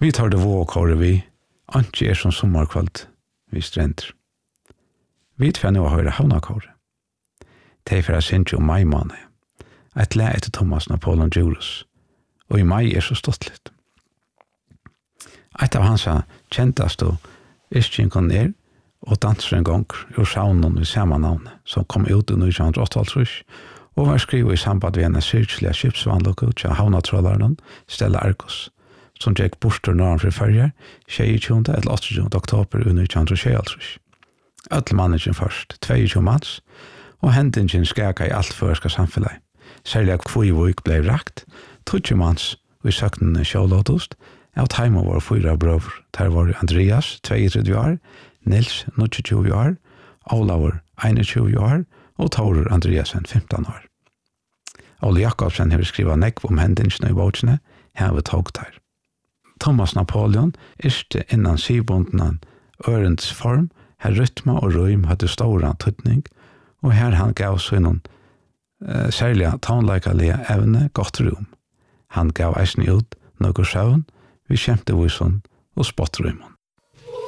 Vi tar det vågkåre vi, ikke som sommarkvalt vi strender. Vi tar nå å høre havnakåre. Det for jeg synes jo mai måned. Et le etter Thomas Napoleon Djurus. Og i mai så stått litt. Et av hans kjenteste iskjenkene og danser en gang ur saunen i samme navn, som kom ut i 1988, og var skrivet i samband med en syrkelig skipsvannlokk til havnatrolleren Stella Argos, som gikk borster når han fri førjer, 22. eller 28. oktober i 1986. Ødelmanningen først, 22 manns, og hendingen skaka i alt føreska samfunnet. Særlig at Kvøyvøk ble rakt, 20 manns og i søknene sjålåtost, av time var 4 brøver. Der var Andreas, 22 år, Nils, 29 år, Olaver, 21 år, og Taurer Andreasen, 15 år. Ole Jakobsen har skrivet nekv om hendingen i båtene, her ved togtar. Thomas Napoleon ikke innan sivbundene ørens form, her rytme og røym hadde stor antydning, og her han gav seg noen særlig tonleikalige evne godt rom. Han gav eisen ut noe søvn, vi kjemte visen og spottrymmen.